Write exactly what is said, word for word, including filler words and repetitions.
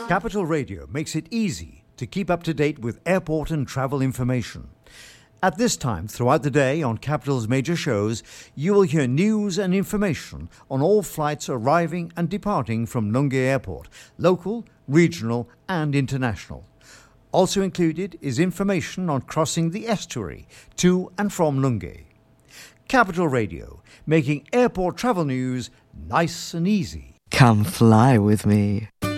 Capital Radio makes it easy to keep up to date with airport and travel information. At this time throughout the day on Capital's major shows, you will hear news and information on all flights arriving and departing from Nunge Airport, local, regional and international. Also included is information on crossing the estuary to and from Nunge. Capital Radio, making airport travel news nice and easy. Come fly with me.